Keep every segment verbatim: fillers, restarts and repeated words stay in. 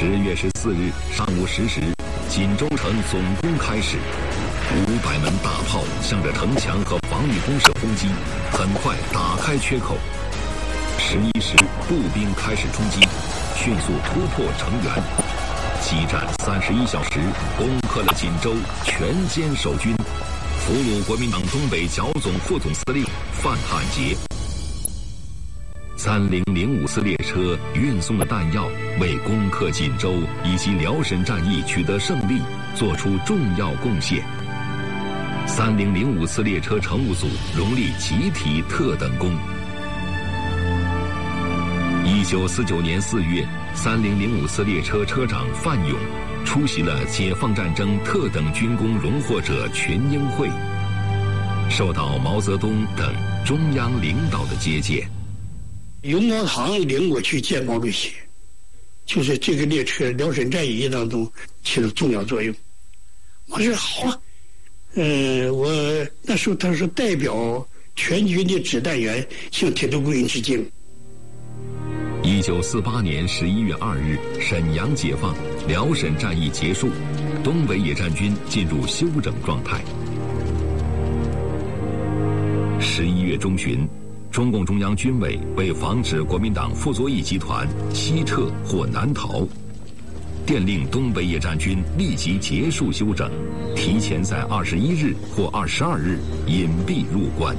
十月十四日上午十时，锦州城总攻开始，五百门大炮向着城墙和防御工事轰击，很快打开缺口。十一时，步兵开始冲击，迅速突破城垣，激战三十一小时，攻克了锦州，全歼守军，俘虏国民党东北剿总副总司令范汉杰。三零零五次列车运送的弹药为攻克锦州以及辽沈战役取得胜利做出重要贡献。三零零五次列车乘务组荣立集体特等功。一九四九年四月，三零零五次列车车长范勇出席了解放战争特等军功荣获者群英会，受到毛泽东等中央领导的接见。 永茂堂领我去见毛主席，就是这个列车辽沈战役当中起了重要作用。我说好啊，嗯，我那时候他说代表全军的指弹员向铁路工人致敬。 一九四八年十一月二日，沈阳解放，辽沈战役结束，东北野战军进入休整状态。十一月中旬，中共中央军委为防止国民党傅作义集团西撤或南逃，电令东北野战军立即结束休整，提前在二十一日或二十二日隐蔽入关。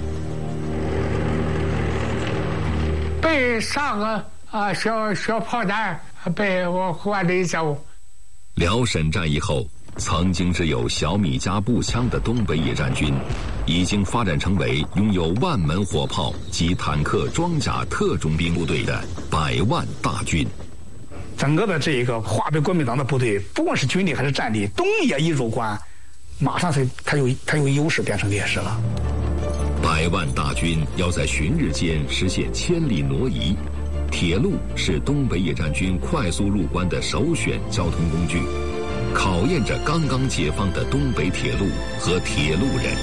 被上个啊小小炮弹被我换了一走。 辽沈战役后，曾经只有小米加步枪的东北野战军，已经发展成为拥有万门火炮及坦克装甲特种兵部队的百万大军。 整个的这个华北国民党的部队，不管是军力还是战力，东野一入关，马上是他有他有优势变成劣势了。 百万大军要在旬日间实现千里挪移，铁路是东北野战军快速入关的首选交通工具，考验着刚刚解放的东北铁路和铁路人。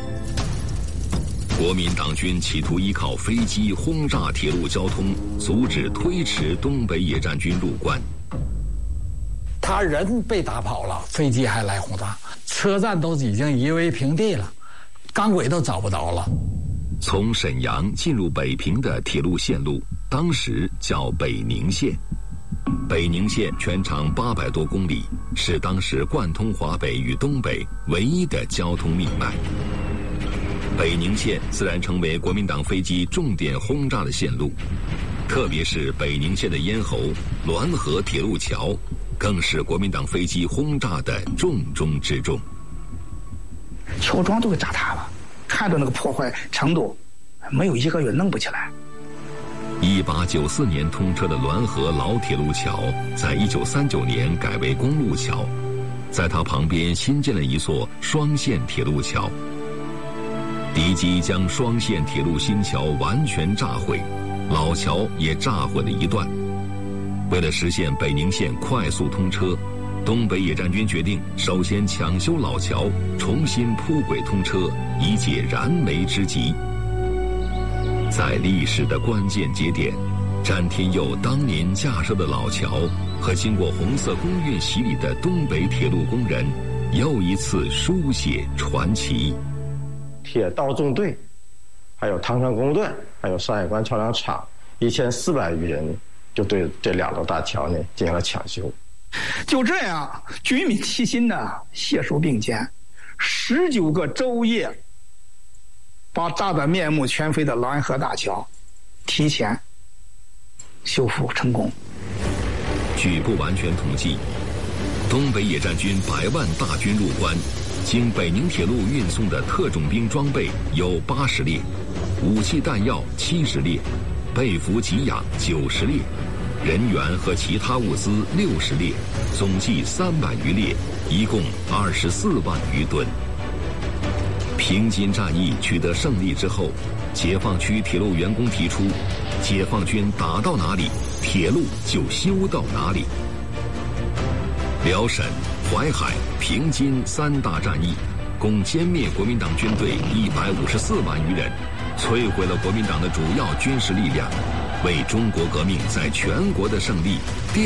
国民党军企图依靠飞机轰炸铁路交通，阻止推迟东北野战军入关。 他人被打跑了，飞机还来轰炸，车站都已经夷为平地了，钢轨都找不着了。 从沈阳进入北平的铁路线路，当时叫北宁线。北宁线全长八百多公里，是当时贯通华北与东北唯一的交通命脉。北宁线自然成为国民党飞机重点轰炸的线路，特别是北宁线的咽喉滦河铁路桥，更是国民党飞机轰炸的重中之重。 桥桩都给炸塌了，看着那个破坏程度，没有一个月弄不起来。 一八九四年通车的滦河老铁路桥，在一九三九年改为公路桥，在它旁边新建了一座双线铁路桥。敌机将双线铁路新桥完全炸毁，老桥也炸毁了一段。为了实现北宁线快速通车，东北野战军决定首先抢修老桥，重新铺轨通车，以解燃眉之急。在历史的关键节点，詹天佑当年架设的老桥和经过红色工运洗礼的东北铁路工人，又一次书写传奇。 铁道纵队，还有唐山公路段，还有山海关桥梁厂，一千四百余人就对这两座大桥呢进行了抢修。 就这样，军民齐心呢，携手并肩，十九个昼夜，把炸得面目全非的滦河大桥提前修复成功。 据不完全统计，东北野战军百万大军入关，经北宁铁路运送的特种兵装备有八十列，武器弹药七十列，被服给养九十列，人员和其他物资六十列，总计三百余列，一共二十四万余吨。平津战役取得胜利之后，解放区铁路员工提出，解放军打到哪里，铁路就修到哪里。辽沈、淮海、平津三大战役，共歼灭国民党军队一百五十四万余人，摧毁了国民党的主要军事力量，为中国革命在全国的胜利